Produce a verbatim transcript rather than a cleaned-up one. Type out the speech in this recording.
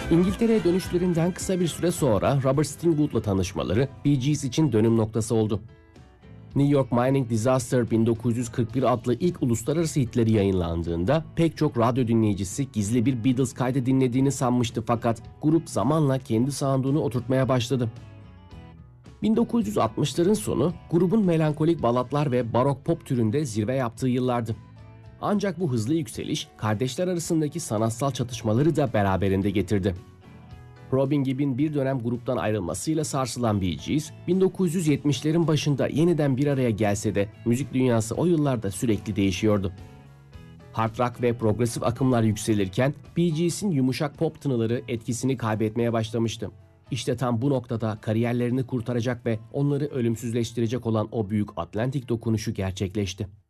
İngiltere'ye dönüşlerinden kısa bir süre sonra Robert Stingwood'la tanışmaları Bee Gees için dönüm noktası oldu. New York Mining Disaster bin dokuz yüz kırk bir adlı ilk uluslararası hitleri yayınlandığında pek çok radyo dinleyicisi gizli bir Beatles kaydı dinlediğini sanmıştı, fakat grup zamanla kendi sound'unu oturtmaya başladı. bin dokuz yüz altmışların sonu grubun melankolik balatlar ve barok pop türünde zirve yaptığı yıllardı. Ancak bu hızlı yükseliş kardeşler arasındaki sanatsal çatışmaları da beraberinde getirdi. Robin Gibb'in bir dönem gruptan ayrılmasıyla sarsılan Bee Gees, bin dokuz yüz yetmişlerin başında yeniden bir araya gelse de müzik dünyası o yıllarda sürekli değişiyordu. Hard rock ve progresif akımlar yükselirken Bee Gees'in yumuşak pop tınıları etkisini kaybetmeye başlamıştı. İşte tam bu noktada kariyerlerini kurtaracak ve onları ölümsüzleştirecek olan o büyük Atlantik dokunuşu gerçekleşti.